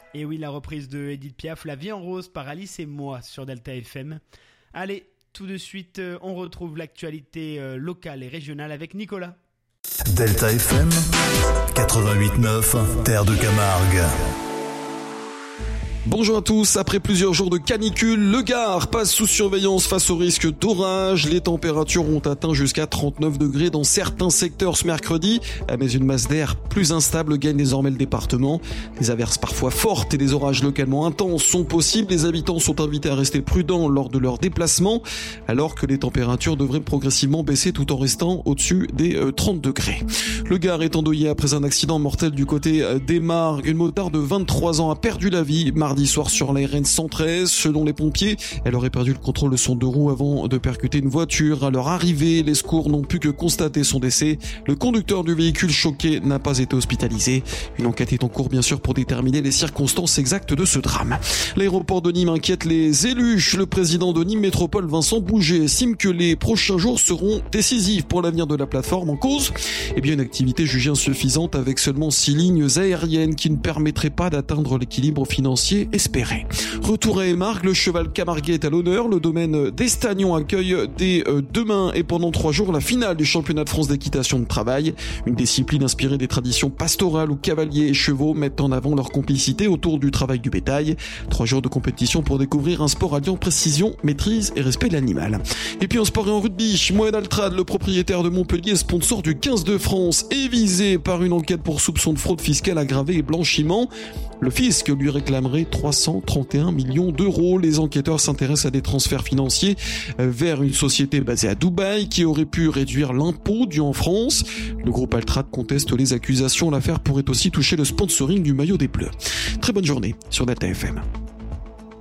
Et oui, la reprise de Edith Piaf, La vie en rose par Alice et moi sur Delta FM. Allez, tout de suite, on retrouve l'actualité locale et régionale avec Nicolas. Delta FM 88.9, Terre de Camargue. Bonjour à tous, après plusieurs jours de canicule, le Gard passe sous surveillance face au risque d'orage. Les températures ont atteint jusqu'à 39 degrés dans certains secteurs ce mercredi, mais une masse d'air plus instable gagne désormais le département. Des averses parfois fortes et des orages localement intenses sont possibles. Les habitants sont invités à rester prudents lors de leur déplacement, alors que les températures devraient progressivement baisser tout en restant au-dessus des 30 degrés. Le Gard est endeuillé après un accident mortel du côté des Margues. Une motarde de 23 ans a perdu la vie mardi soir sur la RN 113. Selon les pompiers, elle aurait perdu le contrôle de son deux roues avant de percuter une voiture. À leur arrivée, les secours n'ont pu que constater son décès. Le conducteur du véhicule choqué n'a pas été hospitalisé. Une enquête est en cours bien sûr pour déterminer les circonstances exactes de ce drame. L'aéroport de Nîmes inquiète les élus. Le président de Nîmes Métropole, Vincent Bouget, estime que les prochains jours seront décisifs pour l'avenir de la plateforme. En cause, une activité jugée insuffisante avec seulement 6 lignes aériennes qui ne permettraient pas d'atteindre l'équilibre financier espéré. Retour à Émargues, le cheval camarguais est à l'honneur. Le domaine d'Estagnon accueille dès demain et pendant 3 jours la finale du championnat de France d'équitation de travail. Une discipline inspirée des traditions pastorales où cavaliers et chevaux mettent en avant leur complicité autour du travail du bétail. 3 jours de compétition pour découvrir un sport alliant précision, maîtrise et respect de l'animal. Et puis en sport et en rugby, Mohamed Altrad, le propriétaire de Montpellier, sponsor du 15 de France, est visé par une enquête pour soupçon de fraude fiscale aggravée et blanchiment. Le fisc lui réclamerait 331 millions d'euros. Les enquêteurs s'intéressent à des transferts financiers vers une société basée à Dubaï qui aurait pu réduire l'impôt dû en France. Le groupe Altrad conteste les accusations. L'affaire pourrait aussi toucher le sponsoring du maillot des Bleus. Très bonne journée sur Delta FM.